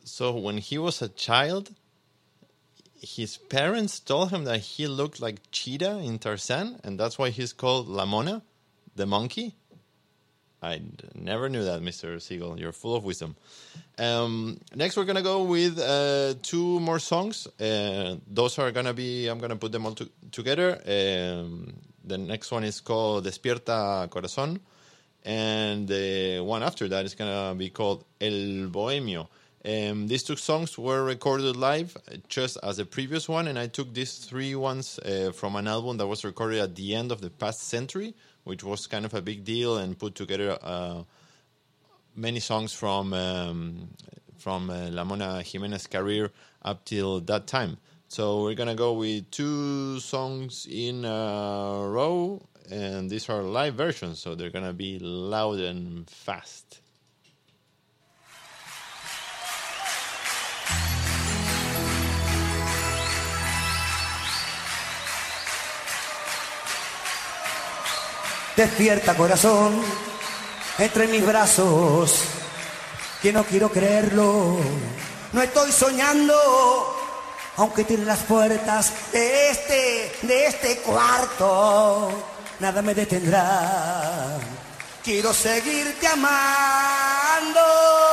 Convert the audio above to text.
So when he was a child, his parents told him that he looked like Cheetah in Tarzan, and that's why he's called La Mona, the monkey. I never knew that, Mr. Siegel. You're full of wisdom. Next, we're going to go with 2 more songs. Those are going to be, I'm going to put them all together. The next one is called Despierta Corazón. And the one after that is going to be called El Bohemio. These 2 songs were recorded live, just as the previous one. And I took these 3 ones from an album that was recorded at the end of the past century, which was kind of a big deal, and put together many songs from La Mona Jimenez's career up till that time. So we're going to go with 2 songs in a row, and these are live versions, so they're going to be loud and fast. Despierta corazón, entre mis brazos, que no quiero creerlo, no estoy soñando, aunque tiene las puertas de este cuarto, nada me detendrá, quiero seguirte amando.